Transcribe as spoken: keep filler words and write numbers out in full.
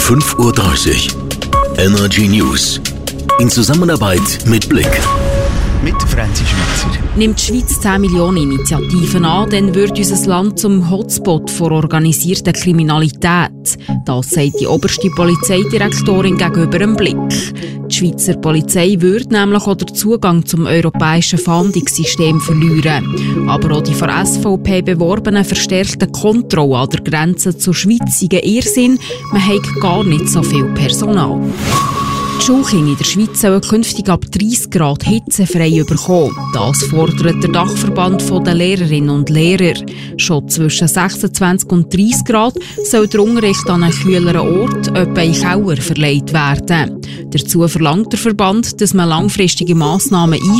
fünf Uhr dreißig. Energy News. In Zusammenarbeit mit Blick. Mit Franzi Schweizer. Nimmt die Schweiz zehn Millionen Initiativen an, dann wird unser Land zum Hotspot vor organisierter Kriminalität. Das sagt die oberste Polizeidirektorin gegenüber dem Blick. Die Schweizer Polizei würde nämlich auch den Zugang zum europäischen Fahndungssystem verlieren. Aber auch die von S V P beworbenen verstärkten Kontrollen an der Grenze zur Schweiz sind Irrsinn. Man hat gar nicht so viel Personal. Die Schulkinder in der Schweiz sollen künftig ab dreißig Grad hitzefrei bekommen. Das fordert der Dachverband der Lehrerinnen und Lehrer. Schon zwischen sechsundzwanzig und dreißig Grad soll der Unterricht an einen kühleren Ort, etwa in Keller, verlegt werden. Dazu verlangt der Verband, dass man langfristige Massnahmen einführt,